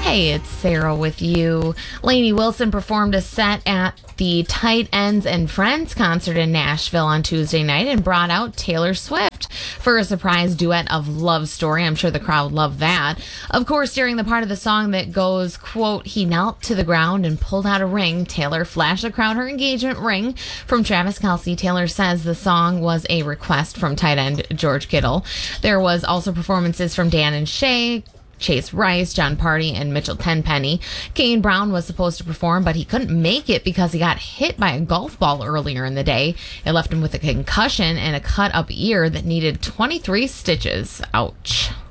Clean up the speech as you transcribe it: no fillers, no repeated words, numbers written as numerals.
Hey, it's Sarah with you. Lainey Wilson performed a set at the Tight Ends and Friends concert in Nashville on Tuesday night and brought out Taylor Swift for a surprise duet of Love Story. I'm sure the crowd loved that. Of course, during the part of the song that goes, quote, he knelt to the ground and pulled out a ring, Taylor flashed the crowd her engagement ring from Travis Kelce. Taylor says the song was a request from tight end George Kittle. There was also performances from Dan and Shay, Chase Rice, John Party, and Mitchell Tenpenny. Kane Brown was supposed to perform, but he couldn't make it because he got hit by a golf ball earlier in the day. It left him with a concussion and a cut-up ear that needed 23 stitches. Ouch.